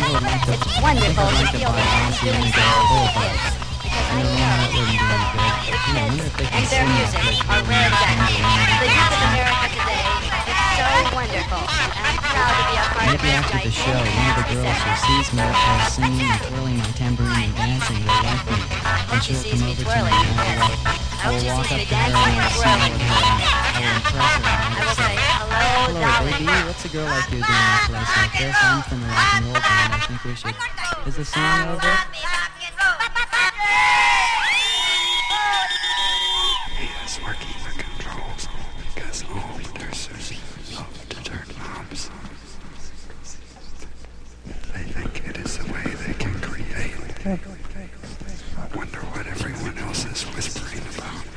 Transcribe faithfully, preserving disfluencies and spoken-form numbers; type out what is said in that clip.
would like to. It's I think wonderful I'd to like to feel buy the Nancy doing and so go with full the kids. price. Because I I know know that wouldn't be any good. the But, you know, I wonder kids if they can and their sing music that are good. rare Maybe events. The youth of America today is so wonderful. And I'm proud to be a part of Maybe this after the show, one of the girls who sees me up there singing and twirling my tambourine and dancing will like me. And She she'll sees come me over to me twirling. and I will, I Hope will she walk sees up me to her and dancing and I'll twirling. smile at her and I will impress her and I I will will say, say, hello, hello, darling. baby, what's a girl like you doing in a place like this? I'm from a rock and roll band. I think we should... Is the song over? He is working the controls because all